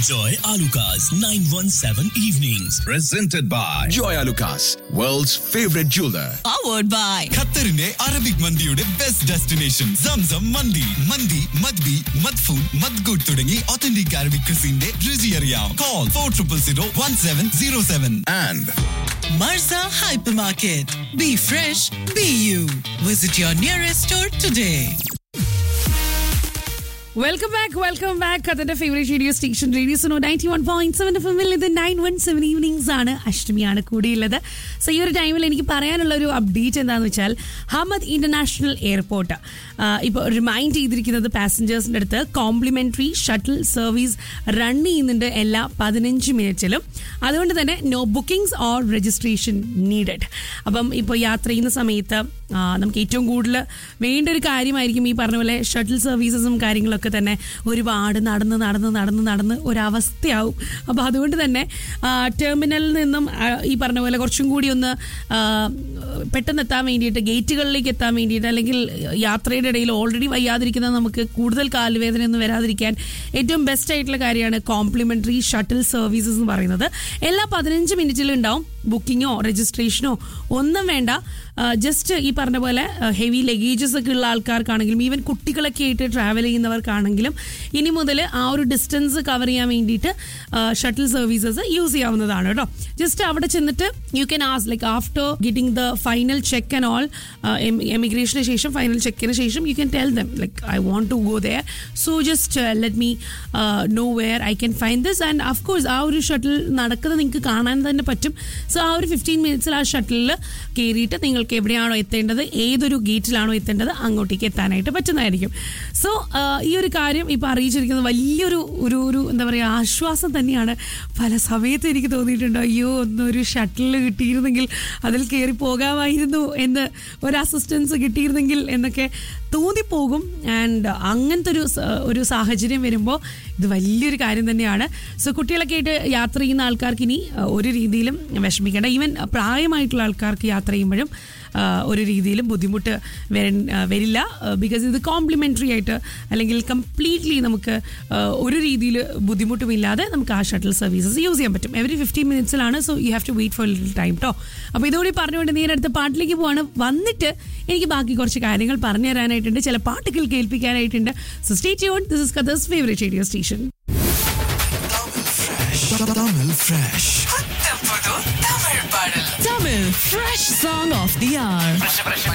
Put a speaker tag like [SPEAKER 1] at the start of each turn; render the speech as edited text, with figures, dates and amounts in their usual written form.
[SPEAKER 1] Enjoy Alucard's 917 evenings.
[SPEAKER 2] Presented by Joy Alucas, world's favorite jeweler.
[SPEAKER 3] Powered by
[SPEAKER 4] ഖത്തറിന്റെ Arabic മന്തിയുടെ best destination Zamzam മന്തി. മന്തി മദ്ബി മദ്ഫൂൻ മദ്ഗൂട്ട് തുടങ്ങി authentic Arabic ക്രിസിന്റെ രുചി അറിയാം. Call 40001707.
[SPEAKER 2] And
[SPEAKER 3] Marza Hypermarket. Be fresh, be you. Visit your nearest store today.
[SPEAKER 5] Welcome back അതിന്റെ favourite radio station radio Suno 91.7 FM ഇത് 917 evenings ആണ്. അഷ്ടമിയാണ് കൂടിയുള്ളത്. So ഈ ഒരു ടൈമിൽ എനിക്ക് പറയാനുള്ള ഒരു അപ്ഡേറ്റ് എന്താണെന്ന് വെച്ചാൽ ഹമദ് ഇന്റർനാഷണൽ എയർപോർട്ട് ഇപ്പോൾ റിമൈൻഡ് ചെയ്തിരിക്കുന്നത് പാസഞ്ചേഴ്സിൻ്റെ അടുത്ത് കോംപ്ലിമെൻ്ററി ഷട്ടിൽ സർവീസ് റൺ ചെയ്യുന്നുണ്ട് എല്ലാ 15 മിനിറ്റിലും. അതുകൊണ്ട് തന്നെ no bookings or registration needed. അപ്പം ഇപ്പോൾ യാത്ര ചെയ്യുന്ന സമയത്ത് നമുക്ക് ഏറ്റവും കൂടുതൽ വേണ്ട ഒരു കാര്യമായിരിക്കും ഈ പറഞ്ഞ പോലെ ഷട്ടിൽ സർവീസസും കാര്യങ്ങളൊക്കെ തന്നെ ഒരുപാട് നടന്ന് ഒരവസ്ഥയാവും. അപ്പോൾ അതുകൊണ്ട് തന്നെ ടെർമിനലിൽ നിന്നും ഈ പറഞ്ഞ പോലെ കുറച്ചും കൂടി ഒന്ന് പെട്ടെന്ന് എത്താൻ വേണ്ടിയിട്ട് ഗേറ്റുകളിലേക്ക് എത്താൻ വേണ്ടിയിട്ട് അല്ലെങ്കിൽ യാത്രയുടെ ഇടയിൽ ഓൾറെഡി വയ്യാതിരിക്കുന്ന നമുക്ക് കൂടുതൽ കാലുവേദനയൊന്നും വരാതിരിക്കാൻ ഏറ്റവും ബെസ്റ്റ് ആയിട്ടുള്ള കാര്യമാണ് കോംപ്ലിമെൻ്ററി ഷട്ടിൽ സർവീസസ് എന്ന് പറയുന്നത്. എല്ലാ 15 മിനിറ്റിലും ഉണ്ടാവും. ബുക്കിങ്ങോ രജിസ്ട്രേഷനോ ഒന്നും വേണ്ട. ജസ്റ്റ് ഈ പറഞ്ഞ പോലെ ഹെവി ലഗേജസ് ഒക്കെ ഉള്ള ആൾക്കാർക്കാണെങ്കിലും ഈവൻ കുട്ടികളൊക്കെ ആയിട്ട് ട്രാവൽ ചെയ്യുന്നവർക്കാണെങ്കിലും ഇനി മുതൽ ആ ഒരു ഡിസ്റ്റൻസ് കവർ ചെയ്യാൻ വേണ്ടിയിട്ട് ഷട്ടിൽ സർവീസസ് യൂസ് ചെയ്യാവുന്നതാണ് കേട്ടോ. ജസ്റ്റ് അവിടെ ചെന്നിട്ട് you can ask like after getting the final check and all emigration ശേഷം ഫൈനൽ ചെക്കിന് ശേഷം you can tell them like I want to go there, so just let me know where I can find this. And of course ആ ഒരു shuttle നടക്കുന്നത് നിങ്ങൾക്ക് കാണാൻ തന്നെ പറ്റും. So ആ ഒരു 15 മിനിറ്റ്സിൽ ആ ഷട്ടിലിൽ കയറിയിട്ട് നിങ്ങൾക്ക് എവിടെയാണോ എത്തേണ്ടത്, ഏതൊരു ഗേറ്റിലാണോ എത്തേണ്ടത് അങ്ങോട്ടേക്ക് എത്താനായിട്ട് പറ്റുന്നതായിരിക്കും. സോ ഈ ഒരു കാര്യം ഇപ്പോൾ അറിയിച്ചിരിക്കുന്നത് വലിയൊരു ഒരു എന്താ പറയുക ആശ്വാസം തന്നെയാണ്. പല സമയത്തും എനിക്ക് തോന്നിയിട്ടുണ്ട് അയ്യോ ഒന്നൊരു ഷട്ടിൽ കിട്ടിയിരുന്നെങ്കിൽ അതിൽ കയറി പോകാമായിരുന്നു എന്ന്, ഒരു അസിസ്റ്റൻസ് കിട്ടിയിരുന്നെങ്കിൽ എന്നൊക്കെ തോന്നിപ്പോകും. ആൻഡ് അങ്ങനത്തെ ഒരു സാഹചര്യം വരുമ്പോൾ ഇത് വലിയൊരു കാര്യം തന്നെയാണ്. സോ കുട്ടികളൊക്കെ ആയിട്ട് യാത്ര ചെയ്യുന്ന ആൾക്കാർക്ക് ഇനി ഒരു രീതിയിലും വിഷമിക്കേണ്ട. ഈവൻ പ്രായമായിട്ടുള്ള ആൾക്കാർക്ക് യാത്ര ചെയ്യുമ്പോഴും ഒരു രീതിയിലും ബുദ്ധിമുട്ട് വരില്ല. ബിക്കോസ് ഇത് കോംപ്ലിമെൻ്ററി ആയിട്ട് അല്ലെങ്കിൽ കംപ്ലീറ്റ്ലി നമുക്ക് ഒരു രീതിയിൽ ബുദ്ധിമുട്ടുമില്ലാതെ നമുക്ക് ആ ഷട്ടിൽ സർവീസസ് യൂസ് ചെയ്യാൻ പറ്റും. Every 15 മിനിറ്റ്സിലാണ്. So you have to wait for little time കേട്ടോ. അപ്പോൾ ഇതോടെ പറഞ്ഞുകൊണ്ട് നേരടുത്ത പാട്ടിലേക്ക് പോവാണ്. വന്നിട്ട് എനിക്ക് ബാക്കി കുറച്ച് കാര്യങ്ങൾ പറഞ്ഞു തരാനായിട്ടുണ്ട്, ചില പാട്ടുകൾ കേൾപ്പിക്കാനായിട്ടുണ്ട്. So stay tuned. This is Qatar's favourite radio station.
[SPEAKER 3] Tamil Fresh Song of the Hour.